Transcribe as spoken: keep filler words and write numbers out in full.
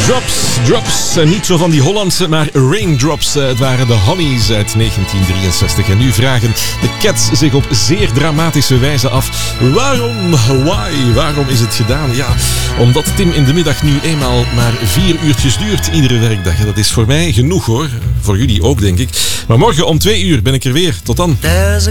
Drops, drops. En niet zo van die Hollandse, maar Raindrops. Het waren de Honeys uit negentien drieënzestig. En nu vragen de Cats zich op zeer dramatische wijze af: waarom, why, waarom is het gedaan? Ja, omdat Tim in de middag nu eenmaal maar vier uurtjes duurt iedere werkdag. En dat is voor mij genoeg hoor. Voor jullie ook, denk ik. Maar morgen om twee uur ben ik er weer. Tot dan. There's a